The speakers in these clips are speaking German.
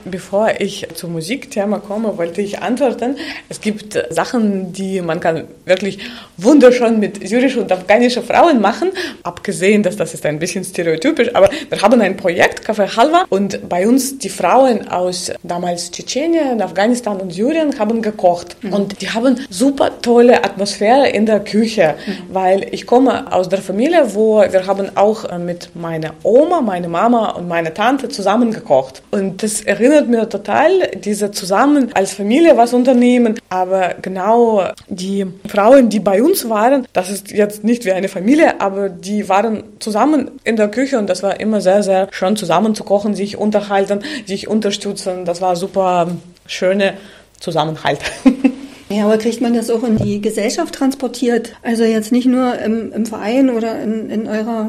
Bevor ich zum Musikthema komme, wollte ich antworten. Es gibt Sachen, die man kann wirklich wunderschön mit syrischen und afghanischen Frauen machen. Abgesehen, dass das ist ein bisschen stereotypisch, aber wir haben ein Projekt, Café Halva, und bei uns die Frauen aus damals Tschetschenien, Afghanistan und Syrien haben gekocht. Und die haben super tolle Atmosphäre in der Küche, weil ich komme aus der Familie, wo wir haben auch mit meiner Oma, meine Mama und meine Tante zusammen gekocht. Und das erinnert mir total, diese zusammen als Familie was unternehmen. Aber genau die Frauen, die bei uns waren, das ist jetzt nicht wie eine Familie, aber die waren zusammen in der Küche und das war immer sehr, sehr schön zusammen zu kochen, sich unterhalten, sich unterstützen. Das war super schöne Zusammenhalt. Ja, aber kriegt man das auch in die Gesellschaft transportiert? Also jetzt nicht nur im Verein oder in eurer,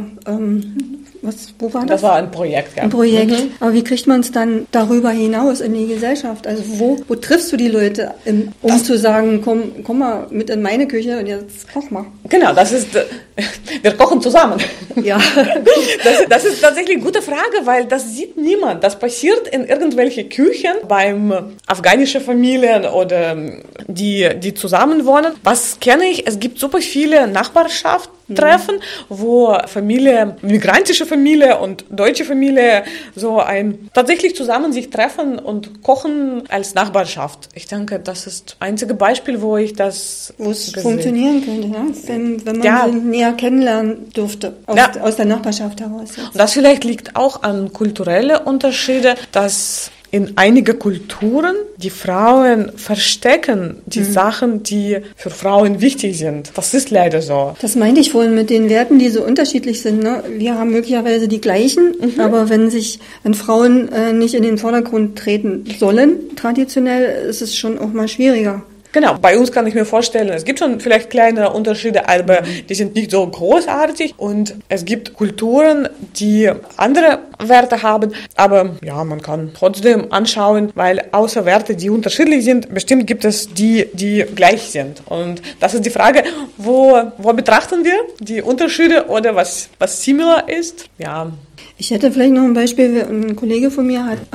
wo war das? Das war ein Projekt, ja. Ein Projekt. Aber wie kriegt man es dann darüber hinaus in die Gesellschaft? Also wo triffst du die Leute, um zu sagen, komm mal mit in meine Küche und jetzt koch mal? Genau, das ist, wir kochen zusammen. Ja. Das ist tatsächlich eine gute Frage, weil das sieht niemand. Das passiert in irgendwelchen Küchen beim afghanischen Familien oder die zusammen wohnen. Was kenne ich? Es gibt super viele Nachbarschaftstreffen, wo migrantische Familie und deutsche Familie tatsächlich zusammen sich treffen und kochen als Nachbarschaft. Ich denke, das ist das einzige Beispiel, wo ich das wo es funktionieren könnte, ja? Wenn man sie näher kennenlernen durfte, aus der Nachbarschaft heraus. Jetzt. Und das vielleicht liegt auch an kulturellen Unterschieden, dass in einigen Kulturen die Frauen verstecken die Sachen, die für Frauen wichtig sind. Das ist leider so. Das meinte ich vorhin mit den Werten, die so unterschiedlich sind. Ne? Wir haben möglicherweise die gleichen, aber wenn Frauen nicht in den Vordergrund treten sollen, traditionell, ist es schon auch mal schwieriger. Genau, bei uns kann ich mir vorstellen, es gibt schon vielleicht kleine Unterschiede, aber die sind nicht so großartig und es gibt Kulturen, die andere Werte haben, aber ja, man kann trotzdem anschauen, weil außer Werte, die unterschiedlich sind, bestimmt gibt es die gleich sind und das ist die Frage, wo betrachten wir die Unterschiede oder was similar ist, ja. Ich hätte vielleicht noch ein Beispiel. Ein Kollege von mir hat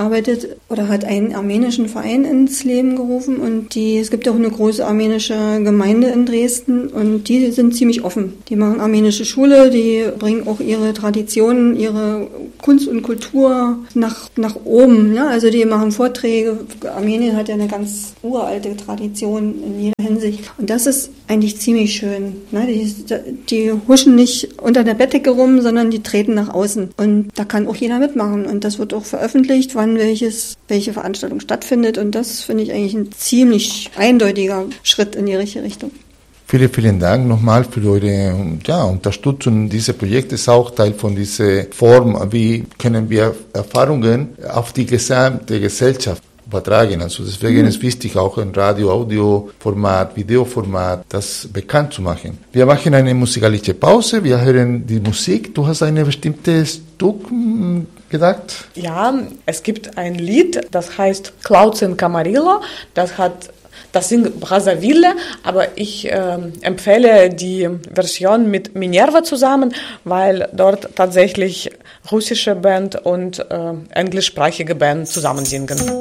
einen armenischen Verein ins Leben gerufen und es gibt auch eine große armenische Gemeinde in Dresden und die sind ziemlich offen. Die machen armenische Schule, die bringen auch ihre Traditionen, ihre Kunst und Kultur nach oben. Ne? Also die machen Vorträge. Armenien hat ja eine ganz uralte Tradition in jeder Hinsicht. Und das ist eigentlich ziemlich schön. Ne? Die huschen nicht unter der Bettdecke rum, sondern die treten nach außen. Und da kann auch jeder mitmachen. Und das wird auch veröffentlicht, wann welche Veranstaltung stattfindet. Und das finde ich eigentlich ein ziemlich eindeutiger Schritt in die richtige Richtung. Vielen, vielen Dank nochmal für eure Unterstützung. Dieses Projekt ist auch Teil von dieser Form, wie können wir Erfahrungen auf die gesamte Gesellschaft übertragen. Also deswegen ist wichtig, auch ein Radio-Audio-Format, Videoformat, das bekannt zu machen. Wir machen eine musikalische Pause, wir hören die Musik. Du hast ein bestimmtes Stück gedacht? Ja, es gibt ein Lied, das heißt Clouds in Camarillo. Das singt Brazzaville, aber ich empfehle die Version mit Minerva zusammen, weil dort tatsächlich russische Band und englischsprachige Band zusammen singen.